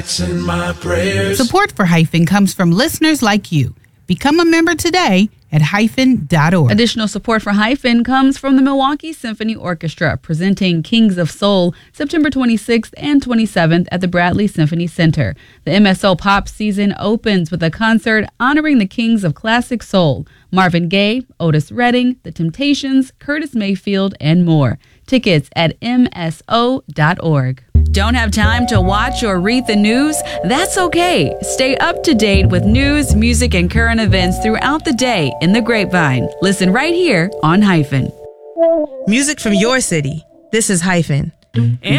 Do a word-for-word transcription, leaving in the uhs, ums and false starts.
In my prayers. Support for Hyphen comes from listeners like you. Become a member today at hyphen dot org. Additional support for Hyphen comes from the Milwaukee Symphony Orchestra, presenting Kings of Soul September twenty-sixth and twenty-seventh at the Bradley Symphony Center. The M S O Pop season opens with a concert honoring the kings of classic soul: Marvin Gaye, Otis Redding, The Temptations, Curtis Mayfield, and more. Tickets at M S O dot org. Don't have time to watch or read the news? That's okay. Stay up to date with news, music, and current events throughout the day in the Grapevine. Listen right here on Hyphen. Music from your city. This is Hyphen.